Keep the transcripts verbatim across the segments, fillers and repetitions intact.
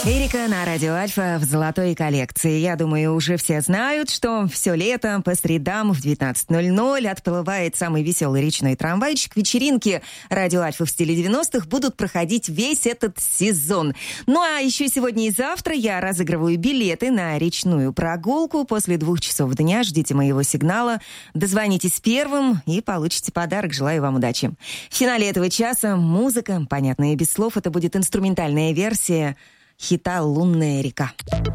Эрика на радио Альфа в золотой коллекции. Я думаю, уже все знают, что все лето по средам в девятнадцать ноль ноль отплывает самый веселый речной трамвайчик. Вечеринки радио Альфа в стиле девяностых будут проходить весь этот сезон. Ну а еще сегодня и завтра я разыгрываю билеты на речную прогулку. После двух часов дня ждите моего сигнала. Дозвонитесь первым и получите подарок. Желаю вам удачи. В финале этого часа музыка, понятная без слов. Это будет инструментальная версия хита «Лунная река».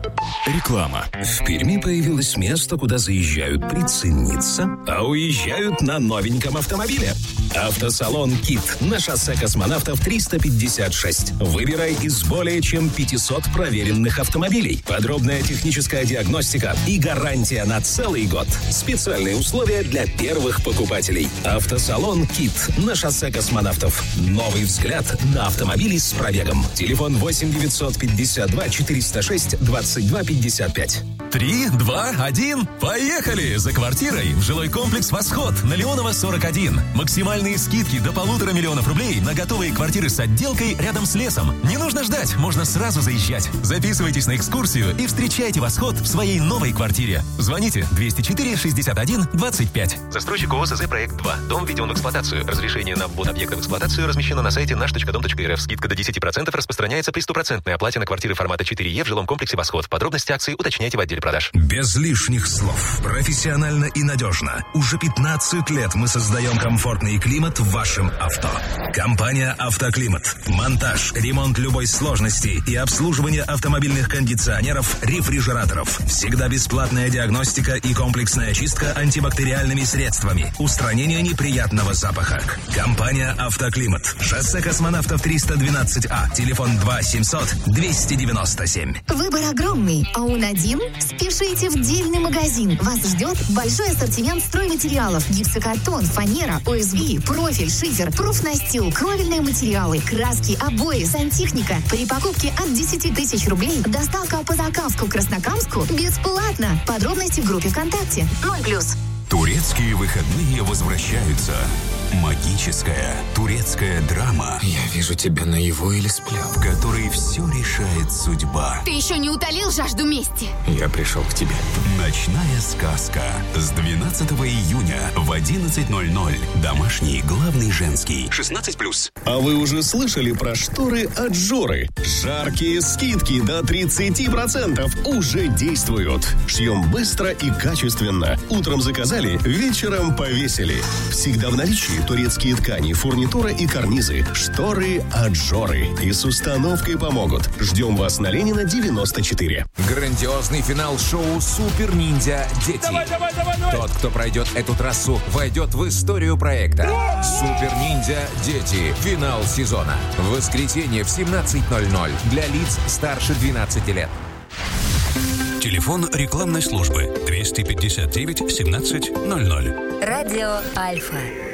Реклама. В Перми появилось место, куда заезжают прицениться, а уезжают на новеньком автомобиле. Автосалон «Кит» на шоссе Космонавтов триста пятьдесят шесть. Выбирай из более чем пятисот проверенных автомобилей. Подробная техническая диагностика и гарантия на целый год. Специальные условия для первых покупателей. Автосалон «Кит» на шоссе Космонавтов. Новый взгляд на автомобили с пробегом. Телефон восемь девятьсот пятьдесят два четыреста шесть двадцать два пятьдесят пять. Три, два, один, поехали! За квартирой в жилой комплекс «Восход» на Леонова сорок один. Максимальные скидки до полутора миллионов рублей на готовые квартиры с отделкой рядом с лесом. Не нужно ждать, можно сразу заезжать. Записывайтесь на экскурсию и встречайте «Восход» в своей новой квартире. Звоните двести четыре шестьдесят один двадцать пять. Застройщик ООО СЗ «Проект два». Дом введен в эксплуатацию. Разрешение на ввод объекта в эксплуатацию размещено на сайте наш точка дом точка эр эф. Скидка до десять процентов распространяется при стопроцентной оплате на квартиры формата четыре е в жилом комплексе «Восход». Подробности акции уточняйте в отделе продаж. Без лишних слов. Профессионально и надежно. Уже пятнадцать лет мы создаем комфортный климат в вашем авто. Компания «Автоклимат». Монтаж, ремонт любой сложности и обслуживание автомобильных кондиционеров, рефрижераторов. Всегда бесплатная диагностика и комплексная чистка антибактериальными средствами. Устранение неприятного запаха. Компания «Автоклимат». Шоссе Космонавтов триста двенадцать А. Телефон два семьсот двести девяносто семь. Выбор огромный, а он один? Спешите в дельный магазин. Вас ждет большой ассортимент стройматериалов: гипсокартон, фанера, о эс би, профиль, шифер, профнастил, кровельные материалы, краски, обои, сантехника. При покупке от десяти тысяч рублей доставка по Закавску, Краснокамску бесплатно. Подробности в группе ВКонтакте. ноль плюс. Турецкие выходные возвращаются. Магическая турецкая драма. Я вижу тебя наяву или сплю. В которой все решает судьба. Ты еще не утолил жажду мести? Я пришел к тебе. Ночная сказка. С двенадцатого июня в одиннадцать ноль ноль. Домашний, главный, женский. шестнадцать плюс. А вы уже слышали про шторы от Жоры? Жаркие скидки до тридцать процентов уже действуют. Шьем быстро и качественно. Утром заказали, вечером повесили. Всегда в наличии турецкие ткани, фурнитура и карнизы. Шторы от Жоры. И с установкой помогут. Ждем вас на Ленина девяносто четыре. Грандиозный финал шоу «Супер Ниндзя Дети». Давай, давай, давай, давай. Тот, кто пройдет эту трассу, войдет в историю проекта. «Супер Ниндзя Дети». Финал сезона. В воскресенье в семнадцать ноль ноль. Для лиц старше двенадцати лет. Телефон рекламной службы двести пятьдесят девять семнадцать ноль ноль. Радио Альфа.